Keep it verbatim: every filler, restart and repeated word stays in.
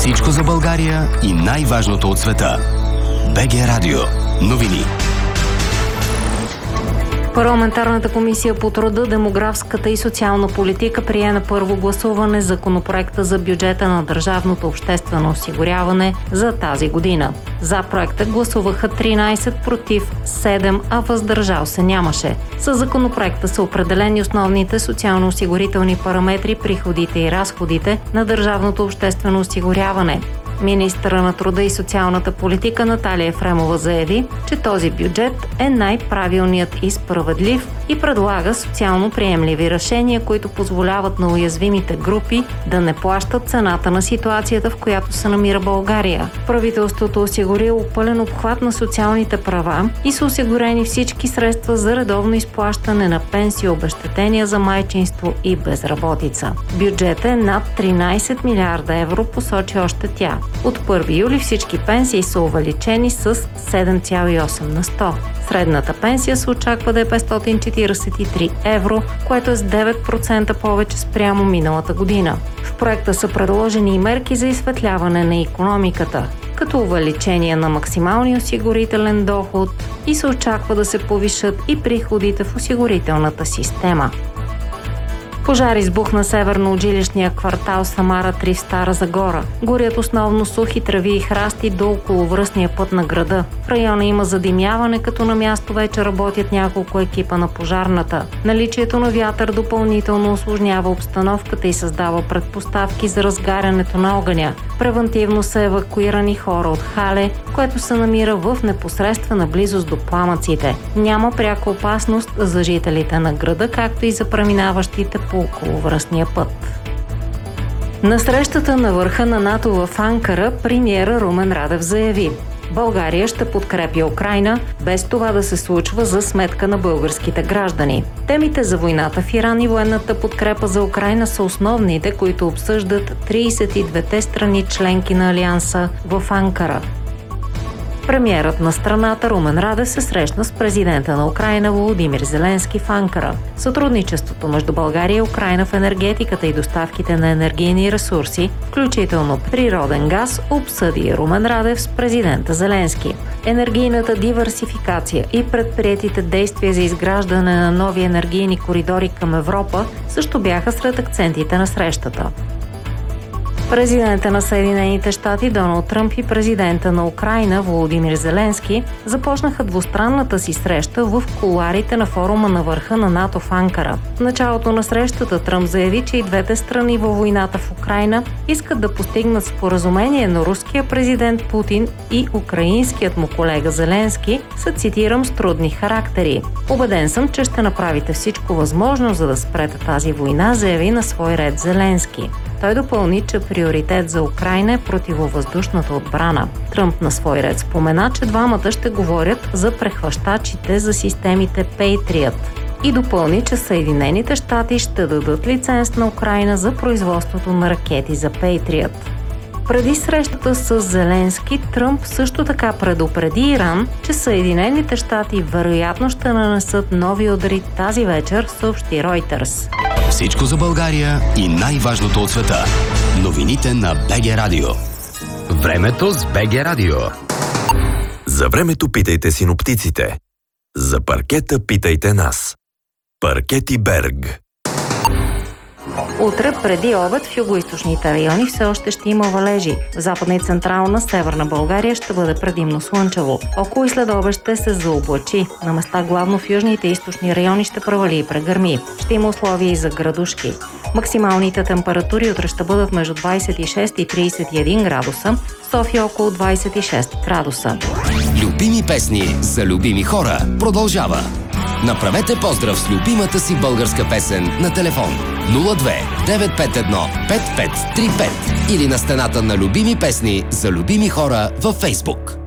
Всичко за България и най-важното от света. БГ Радио. Новини. Парламентарната комисия по труда, демографската и социална политика прие на първо гласуване законопроекта за бюджета на държавното обществено осигуряване за тази година. За проекта гласуваха тринайсет, против седем, а въздържал се нямаше. Със законопроекта са определени основните социално-осигурителни параметри, приходите и разходите на държавното обществено осигуряване. Министъра на труда и социалната политика Наталия Ефремова заяви, че този бюджет е най-правилният и справедлив и предлага социално приемливи решения, които позволяват на уязвимите групи да не плащат цената на ситуацията, в която се намира България. Правителството осигурило пълен обхват на социалните права и са осигурени всички средства за редовно изплащане на пенсии, обезщетения за майчинство и безработица. Бюджетът е над тринайсет милиарда евро, посочи още тя. От първи юли всички пенсии са увеличени с седем цяло и осем на сто. Средната пенсия се очаква да е петстотин четирийсет и три евро, което е с девет процента повече спрямо миналата година. В проекта са предложени и мерки за изсветляване на икономиката, като увеличение на максималния осигурителен доход, и се очаква да се повишат и приходите в осигурителната система. Пожар избухна северно от жилищния квартал Самара три в Стара Загора. Горят основно сухи трави и храсти до околовръстния път на града. В района има задимяване, като на място вече работят няколко екипа на пожарната. Наличието на вятър допълнително усложнява обстановката и създава предпоставки за разгарянето на огъня. Превантивно са евакуирани хора от Хале, което се намира в непосредствена близост до пламъците. Няма пряка опасност за жителите на града, както и за преминаващите по околовръстния път. На срещата на върха на НАТО в Анкара премиера Румен Радев заяви: България ще подкрепя Украйна, без това да се случва за сметка на българските граждани. Темите за войната в Иран и военната подкрепа за Украйна са основните, които обсъждат трийсет и двете страни членки на Алианса в Анкара. Премиерът на страната Румен Радев се срещна с президента на Украйна Володимир Зеленски в Анкара. Сътрудничеството между България и Украйна в енергетиката и доставките на енергийни ресурси, включително природен газ, обсъди Румен Радев с президента Зеленски. Енергийната диверсификация и предприетите действия за изграждане на нови енергийни коридори към Европа също бяха сред акцентите на срещата. Президента на Съединените щати Доналд Тръмп и президента на Украйна Володимир Зеленски започнаха двустранната си среща в кулоарите на форума на върха на НАТО в Анкара. В началото на срещата Тръмп заяви, че и двете страни във войната в Украйна искат да постигнат споразумение, но руския президент Путин и украинският му колега Зеленски са, цитирам, с трудни характери. Убеден съм, че ще направите всичко възможно, за да спрете тази война, заяви на свой ред Зеленски. Той допълни, че приоритет за Украйна е противовъздушната отбрана. Тръмп на свой ред спомена, че двамата ще говорят за прехващачите за системите Patriot и допълни, че Съединените щати ще дадат лиценз на Украйна за производството на ракети за Patriot. Преди срещата с Зеленски, Тръмп също така предупреди Иран, че Съединените щати вероятно ще нанесат нови удари тази вечер, съобщи Reuters. Всичко за България и най-важното от света. Новините на БГ Радио. Времето с БГ Радио. За времето питайте синоптиците. За паркета питайте нас. Паркети Берг. Утре преди обед в югоизточните райони все още ще има валежи. В западна и централна северна България ще бъде предимно слънчево. Около и след обед ще се заоблачи. На места главно в южните и източни райони ще провали и прегърми. Ще има условия и за градушки. Максималните температури утре ще бъдат между двайсет и шест и трийсет и един градуса, в София около двайсет и шест градуса. Любими песни за любими хора продължава. Направете поздрав с любимата си българска песен на телефон нула две девет пет едно пет пет три пет или на стената на любими песни за любими хора във Фейсбук.